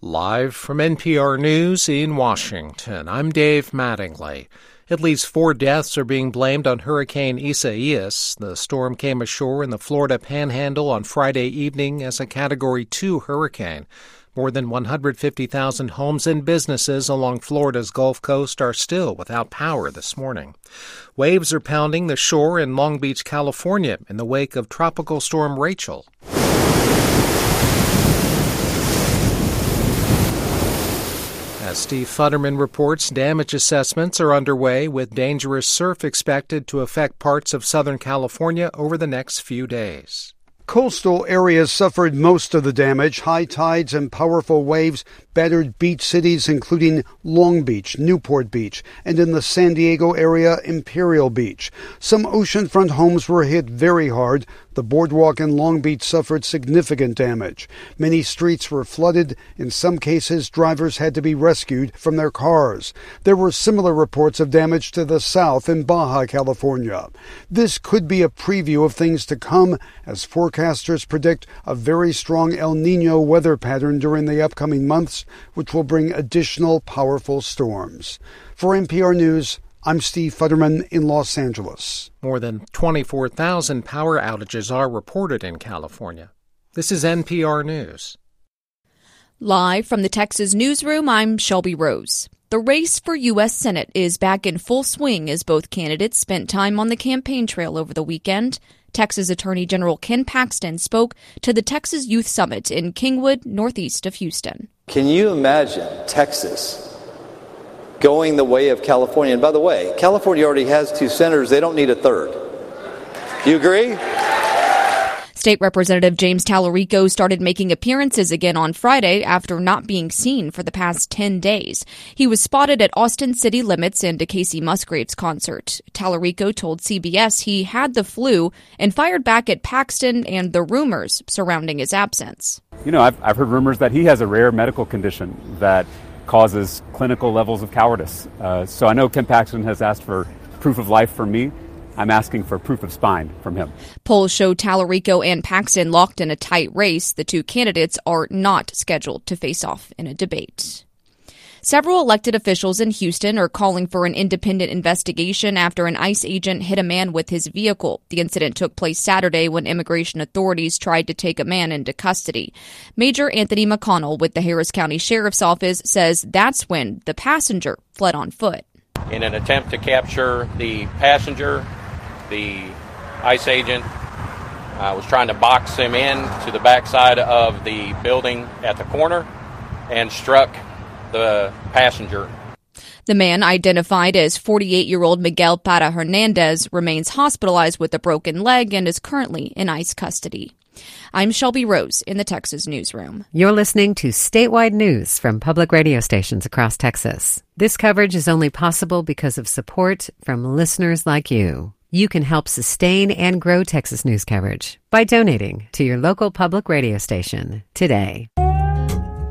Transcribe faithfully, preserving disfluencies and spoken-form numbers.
Live from N P R News in Washington, I'm Dave Mattingly. At least four deaths are being blamed on Hurricane Isaias. The storm came ashore in the Florida Panhandle on Friday evening as a Category two hurricane. More than one hundred fifty thousand homes and businesses along Florida's Gulf Coast are still without power this morning. Waves are pounding the shore in Long Beach, California, in the wake of Tropical Storm Rachel. As Steve Futterman reports, damage assessments are underway with dangerous surf expected to affect parts of Southern California over the next few days. Coastal areas suffered most of the damage. High tides and powerful waves battered beach cities including Long Beach, Newport Beach, and in the San Diego area, Imperial Beach. Some oceanfront homes were hit very hard. The boardwalk in Long Beach suffered significant damage. Many streets were flooded. In some cases, drivers had to be rescued from their cars. There were similar reports of damage to the south in Baja California. This could be a preview of things to come as forecasters predict a very strong El Niño weather pattern during the upcoming months, which will bring additional powerful storms. For N P R News, I'm Steve Futterman in Los Angeles. More than twenty-four thousand power outages are reported in California. This is N P R News. Live from the Texas newsroom, I'm Shelby Rose. The race for U S Senate is back in full swing as both candidates spent time on the campaign trail over the weekend. Texas Attorney General Ken Paxton spoke to the Texas Youth Summit in Kingwood, northeast of Houston. Can you imagine Texas going the way of California? And by the way, California already has two senators. They don't need a third. You agree? State Representative James Tallarico started making appearances again on Friday after not being seen for the past ten days. He was spotted at Austin City Limits and a Casey Musgraves concert. Tallarico told C B S he had the flu and fired back at Paxton and the rumors surrounding his absence. You know, I've, I've heard rumors that he has a rare medical condition that causes clinical levels of cowardice. Uh, so I know Ken Paxton has asked for proof of life from me. I'm asking for proof of spine from him. Polls show Tallarico and Paxton locked in a tight race. The two candidates are not scheduled to face off in a debate. Several elected officials in Houston are calling for an independent investigation after an ICE agent hit a man with his vehicle. The incident took place Saturday when immigration authorities tried to take a man into custody. Major Anthony McConnell with the Harris County Sheriff's Office says that's when the passenger fled on foot. In an attempt to capture the passenger, the ICE agent uh, was trying to box him in to the backside of the building at the corner and struck the passenger. The man, identified as forty-eight-year-old Miguel Para Hernandez, remains hospitalized with a broken leg and is currently in ICE custody. I'm Shelby Rose in the Texas newsroom. You're listening to statewide news from public radio stations across Texas. This coverage is only possible because of support from listeners like you. You can help sustain and grow Texas news coverage by donating to your local public radio station today.